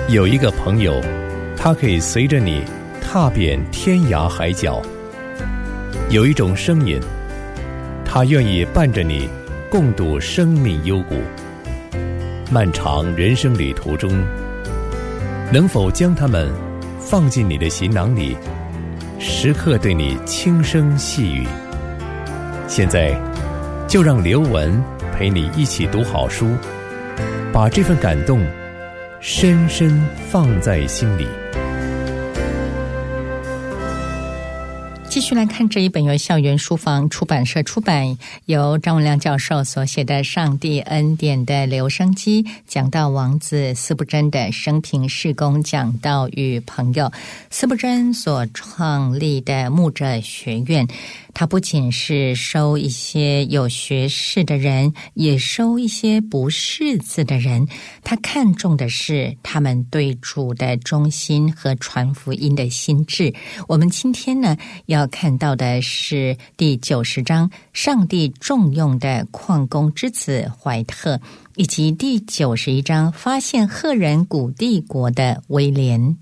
有一个朋友，他可以随着你踏遍天涯海角；有一种声音，他愿意伴着你共度生命幽谷。漫长人生旅途中，能否将他们放进你的行囊里，时刻对你轻声细语？现在就让刘文陪你一起读好书，把这份感动深深放在心里。 继续来看这一本由校园书房出版社出版，由张文亮教授所写的《上帝恩典的留声机》，讲到王子司布真的生平事工，讲到与朋友司布真所创立的牧者学院。他不仅是收一些有学识的人，也收一些不识字的人。他看重的是他们对主的忠心和传福音的心志。我们今天呢，要看到的是第90章，上帝重用的矿工之子怀特，以及第91章，发现赫人古帝国的威廉。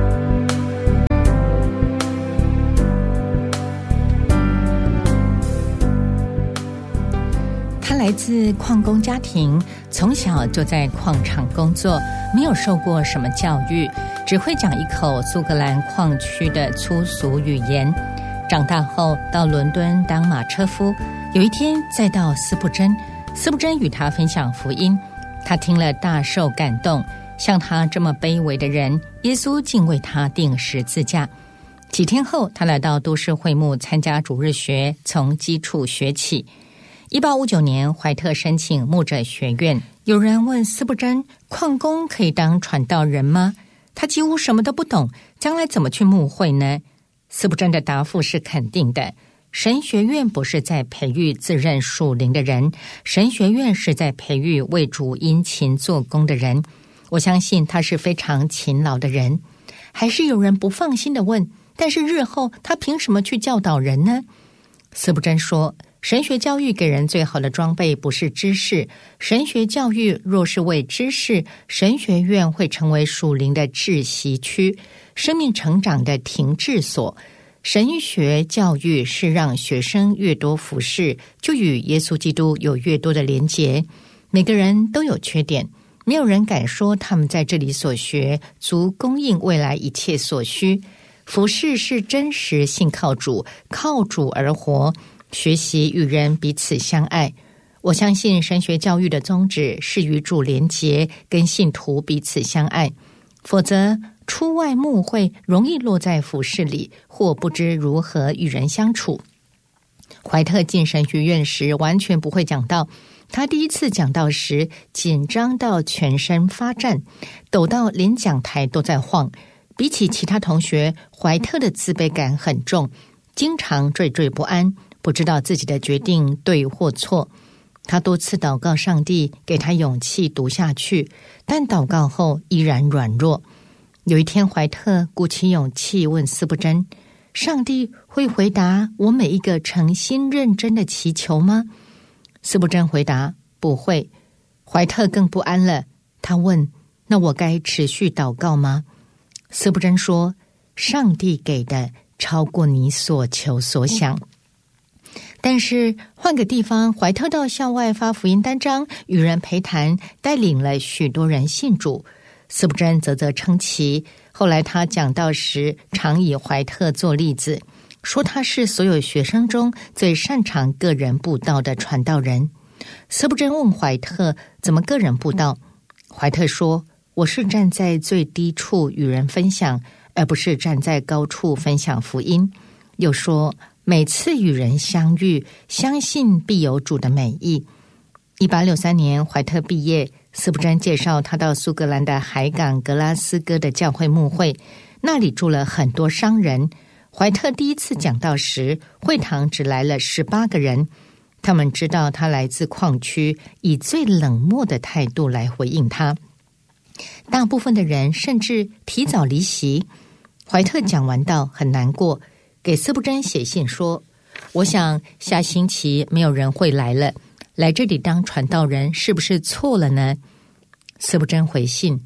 他来自矿工家庭，从小就在矿场工作，没有受过什么教育，只会讲一口苏格兰矿区的粗俗语言。长大后到伦敦当马车夫，有一天再到司布真与他分享福音，他听了大受感动。像他这么卑微的人，耶稣竟为他钉十字架。几天后，他来到都市会幕参加主日学，从基础学起。1859年，怀特申请牧者学院。有人问司布真，矿工可以当传道人吗？他几乎什么都不懂，将来怎么去牧会呢？司布真的答复是肯定的。神学院不是在培育自认属灵的人，神学院是在培育为主殷勤做工的人。我相信他是非常勤劳的人。还是有人不放心地问，但是日后他凭什么去教导人呢？司布真说，神学教育给人最好的装备不是知识，神学教育若是为知识，神学院会成为属灵的窒息区，生命成长的停滞所。神学教育是让学生越多服侍，就与耶稣基督有越多的连结。每个人都有缺点，没有人敢说他们在这里所学足供应未来一切所需。服侍是真实信靠主，靠主而活，学习与人彼此相爱。我相信神学教育的宗旨是与主连结，跟信徒彼此相爱，否则出外牧会容易落在服侍里，或不知如何与人相处。怀特进神学院时完全不会讲道，他第一次讲道时紧张到全身发颤，抖到连讲台都在晃。比起其他同学，怀特的自卑感很重，经常惴惴不安，不知道自己的决定对或错。他多次祷告上帝给他勇气读下去，但祷告后依然软弱。有一天，怀特鼓起勇气问司布真，上帝会回答我每一个诚心认真的祈求吗？司布真回答不会。怀特更不安了，他问，那我该持续祷告吗？司布真说，上帝给的超过你所求所想。但是换个地方，怀特到校外发福音单张，与人陪谈，带领了许多人信主。司布真啧啧称奇。后来他讲道时常以怀特做例子，说他是所有学生中最擅长个人布道的传道人。司布真问怀特怎么个人布道，怀特说，我是站在最低处与人分享，而不是站在高处分享福音。又说，每次与人相遇，相信必有主的美意。1863年，怀特毕业，司布真介绍他到苏格兰的海港格拉斯哥的教会牧会，那里住了很多商人。怀特第一次讲道时，会堂只来了18个人，他们知道他来自矿区，以最冷漠的态度来回应他。大部分的人甚至提早离席。怀特讲完道很难过，给司布真写信说，我想下星期没有人会来了，来这里当传道人是不是错了呢？司布真回信，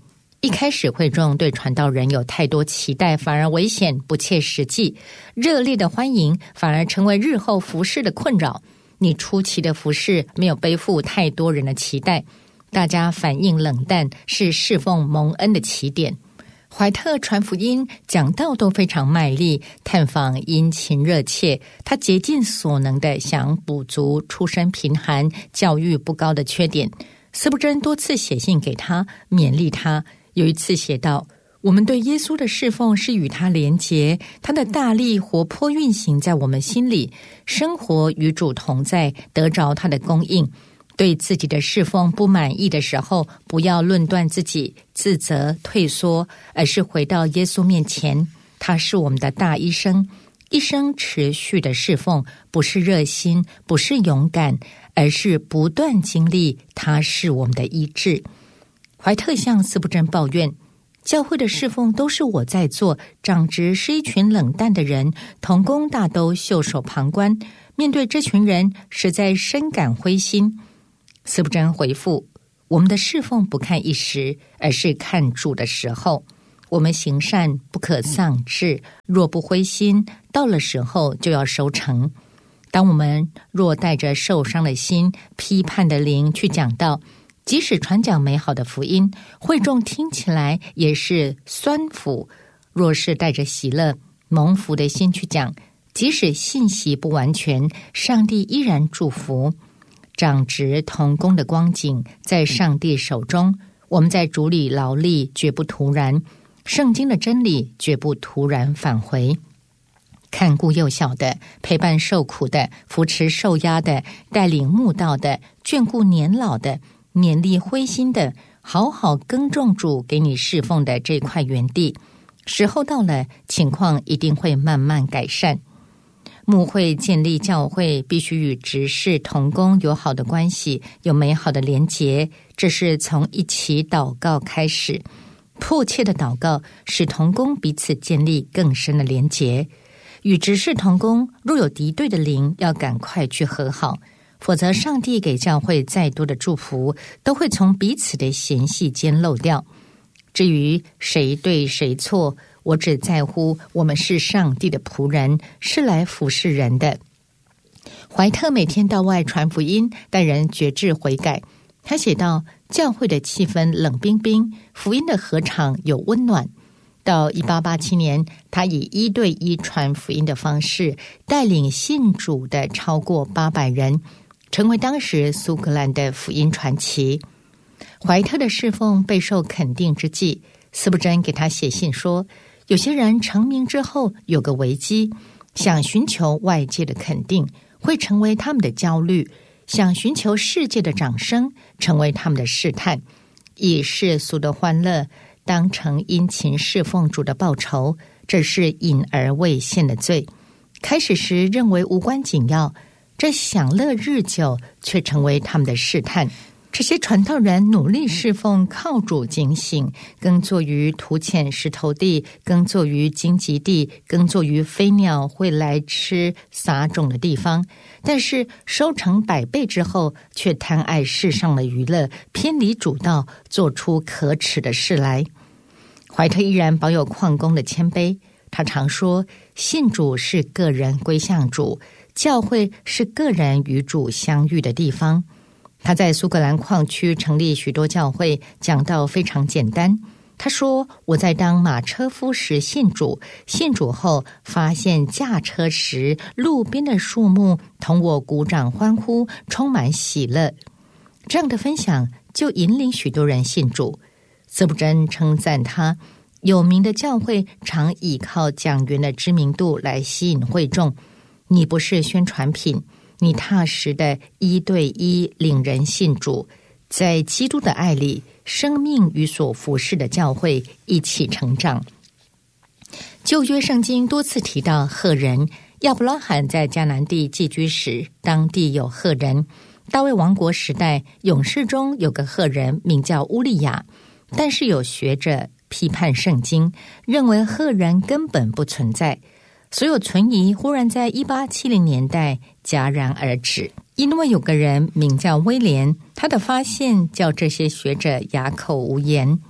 一开始会众对传道人有太多期待，反而危险不切实际；热烈的欢迎反而成为日后服事的困扰。你初期的服事没有背负太多人的期待，大家反应冷淡，是侍奉蒙恩的起点。怀特传福音讲道都非常卖力，探访殷勤热切，他竭尽所能的想补足出身贫寒、教育不高的缺点。司布真多次写信给他，勉励他。有一次写道：我们对耶稣的侍奉是与他连结，他的大力活泼运行在我们心里，生活与主同在，得着他的供应。对自己的侍奉不满意的时候，不要论断自己、自责、退缩，而是回到耶稣面前。他是我们的大医生，一生持续的侍奉，不是热心，不是勇敢，而是不断经历，他是我们的医治。怀特向司布真抱怨，教会的侍奉都是我在做，长职是一群冷淡的人，同工大都袖手旁观，面对这群人实在深感灰心。司布真回复，我们的侍奉不看一时，而是看主的时候。我们行善不可丧志，若不灰心，到了时候就要收成。当我们若带着受伤的心、批判的灵去讲道，即使传讲美好的福音，会众听起来也是酸腐；若是带着喜乐、蒙福的心去讲，即使信息不完全，上帝依然祝福。长职同工的光景在上帝手中，我们在主里劳力绝不突然，圣经的真理绝不突然返回。看顾幼小的，陪伴受苦的，扶持受压的，带领慕道的，眷顾年老的，勉励灰心的，好好耕种主给你侍奉的这块园地。时候到了，情况一定会慢慢改善。牧会建立教会，必须与执事同工有好的关系，有美好的连结。这是从一起祷告开始，迫切的祷告，使同工彼此建立更深的连结。与执事同工，若有敌对的灵，要赶快去和好，否则上帝给教会再多的祝福，都会从彼此的嫌隙间漏掉。至于谁对谁错，我只在乎我们是上帝的仆人，是来服侍人的。怀特每天到外传福音，带人决志悔改。他写道，教会的气氛冷冰冰，福音的禾场有温暖。到1887年，他以1对1传福音的方式，带领信主的超过800人，成为当时苏格兰的福音传奇。怀特的侍奉备受肯定之际，司布真给他写信说，有些人成名之后有个危机，想寻求外界的肯定，会成为他们的焦虑；想寻求世界的掌声，成为他们的试探；以世俗的欢乐当成殷勤侍奉主的报酬，这是隐而未现的罪。开始时认为无关紧要，这享乐日久，却成为他们的试探。这些传道人努力侍奉，靠主警醒，耕作于土浅石头地，耕作于荆棘地，耕作于飞鸟会来吃撒种的地方，但是收成100倍之后，却贪爱世上的娱乐，偏离主道，做出可耻的事来。怀特依然保有矿工的谦卑，他常说，信主是个人归向主，教会是个人与主相遇的地方。他在苏格兰矿区成立许多教会，讲道非常简单。他说，我在当马车夫时信主，信主后发现驾车时路边的树木同我鼓掌欢呼，充满喜乐。这样的分享就引领许多人信主。司布真称赞他，有名的教会常倚靠讲员的知名度来吸引会众，你不是宣传品，你踏实的1对1领人信主，在基督的爱里，生命与所服侍的教会一起成长。旧约圣经多次提到赫人，亚伯拉罕在迦南地寄居时，当地有赫人。大卫王国时代，勇士中有个赫人名叫乌利亚，但是有学者批判圣经，认为赫人根本不存在。所有存疑忽然在1870年代戛然而止，因为有个人名叫威廉，他的发现叫这些学者哑口无言。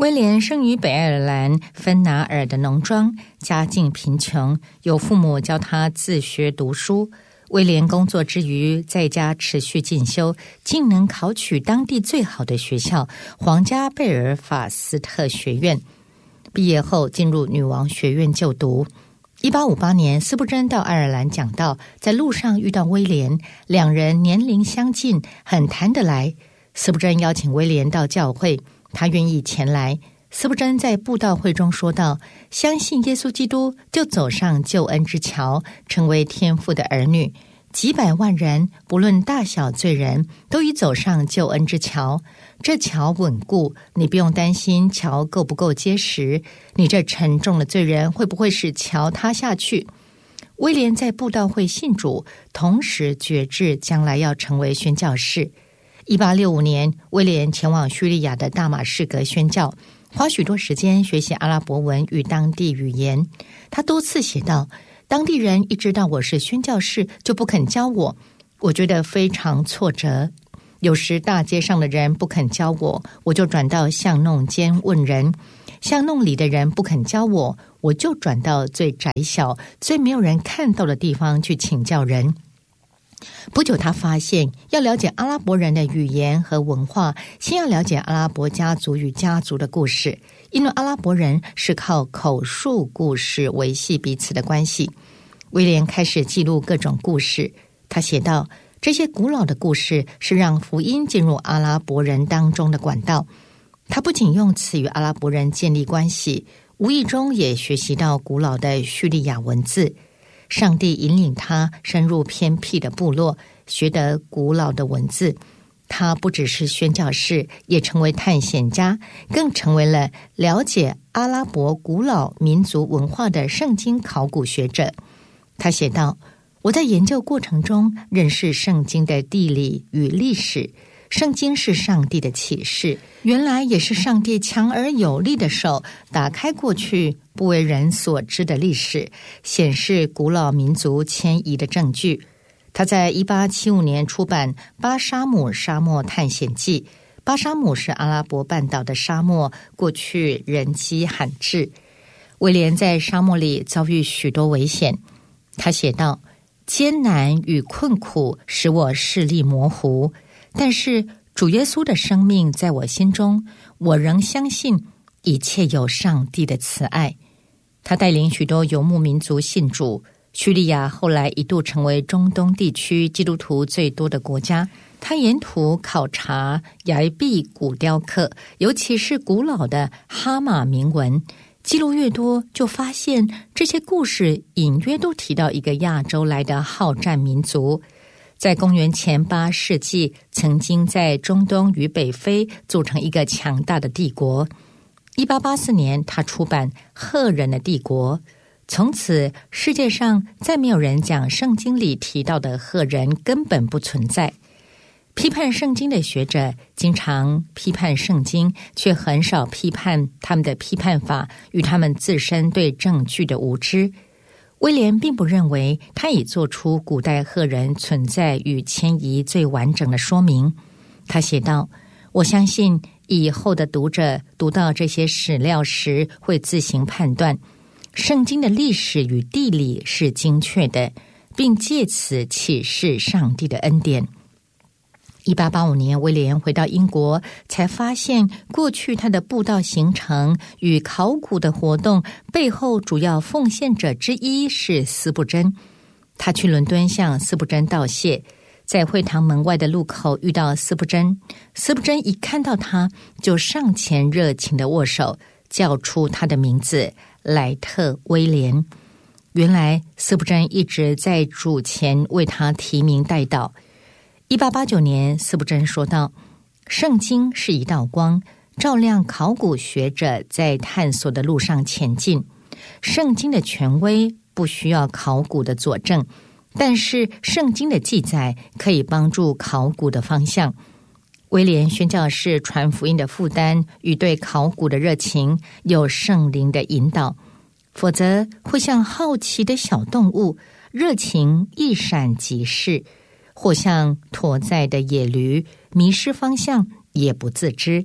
威廉生于北爱尔兰芬拿尔的农庄，家境贫穷，由父母教他自学读书。威廉工作之余，在家持续进修，竟能考取当地最好的学校皇家贝尔法斯特学院。毕业后进入女王学院就读。1858年，斯布珍到爱尔兰讲道，在路上遇到威廉，两人年龄相近，很谈得来。斯布珍邀请威廉到教会，他愿意前来。斯布珍在布道会中说道：相信耶稣基督，就走上救恩之桥，成为天父的儿女。几百万人，不论大小罪人，都已走上救恩之桥。这桥稳固，你不用担心桥够不够结实，你这沉重的罪人会不会使桥塌下去。威廉在布道会信主，同时决志将来要成为宣教士。1865年，威廉前往叙利亚的大马士革宣教，花许多时间学习阿拉伯文与当地语言。他多次写道：当地人一知道我是宣教士，就不肯教我，我觉得非常挫折。有时大街上的人不肯教我，我就转到巷弄间问人；巷弄里的人不肯教我，我就转到最窄小、最没有人看到的地方去请教人。不久，他发现要了解阿拉伯人的语言和文化，先要了解阿拉伯家族与家族的故事，因为阿拉伯人是靠口述故事维系彼此的关系。威廉开始记录各种故事，他写道：这些古老的故事是让福音进入阿拉伯人当中的管道。他不仅用此与阿拉伯人建立关系，无意中也学习到古老的叙利亚文字。上帝引领他深入偏僻的部落，学得古老的文字。他不只是宣教士，也成为探险家，更成为了了解阿拉伯古老民族文化的圣经考古学者。他写道：我在研究过程中认识圣经的地理与历史。圣经是上帝的启示，原来也是上帝强而有力的手打开过去不为人所知的历史，显示古老民族迁移的证据。他在1875年出版《巴沙姆沙漠探险记》。巴沙姆是阿拉伯半岛的沙漠，过去人迹罕至。威廉在沙漠里遭遇许多危险。他写道：艰难与困苦使我视力模糊，但是主耶稣的生命在我心中，我仍相信一切有上帝的慈爱。他带领许多游牧民族信主，叙利亚后来一度成为中东地区基督徒最多的国家。他沿途考察崖壁古雕刻，尤其是古老的哈马铭文，记录越多，就发现这些故事隐约都提到一个亚洲来的好战民族。在公元前8世纪，曾经在中东与北非组成一个强大的帝国。1884年，他出版《赫人的帝国》，从此世界上再没有人讲圣经里提到的赫人根本不存在。批判圣经的学者经常批判圣经，却很少批判他们的批判法与他们自身对证据的无知。威廉并不认为他已做出古代赫人存在与迁移最完整的说明。他写道：我相信以后的读者读到这些史料时，会自行判断圣经的历史与地理是精确的，并借此启示上帝的恩典。1885年，威廉回到英国，才发现过去他的布道行程与考古的活动背后主要奉献者之一是斯布珍。他去伦敦向斯布珍道谢，在会堂门外的路口遇到斯布珍。斯布珍一看到他，就上前热情地握手，叫出他的名字莱特威廉。原来斯布珍一直在主前为他提名代祷。1889年，斯布珍说道：圣经是一道光，照亮考古学者在探索的路上前进。圣经的权威不需要考古的佐证，但是圣经的记载可以帮助考古的方向。威廉宣教士传福音的负担与对考古的热情有圣灵的引导，否则会像好奇的小动物，热情一闪即逝，或像驮载的野驴，迷失方向也不自知。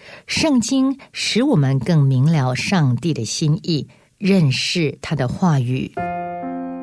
圣经使我们更明了上帝的心意，认识他的话语。